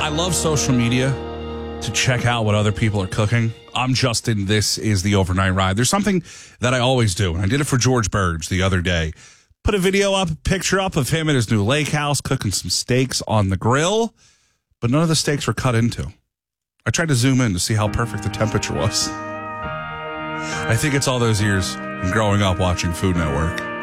I love social media to check out what other people are cooking. I'm Justin. This is the Overnight Ride. There's something that I always do, and I did it for George Burge the other day. Put a video up, a picture up of him at his new lake house cooking some steaks on the grill, but none of the steaks were cut into. I tried to zoom in to see how perfect the temperature was. I think it's all those years and growing up watching Food Network.